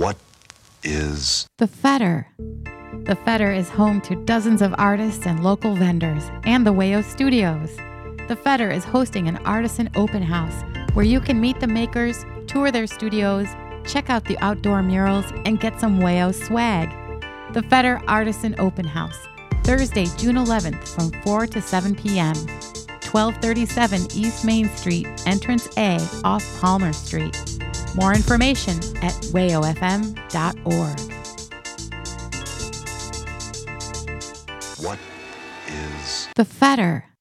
What is The Fetter? The Fetter is home to dozens of artists and local vendors and the Wayo Studios. The Fetter is hosting an artisan open house where you can meet the makers, tour their studios, check out the outdoor murals, and get some Wayo swag. The Fetter Artisan Open House, Thursday, June 11th from 4 to 7 p.m. 1237 East Main Street, Entrance A off Palmer Street. More information at wayofm.org. what is The Fetter.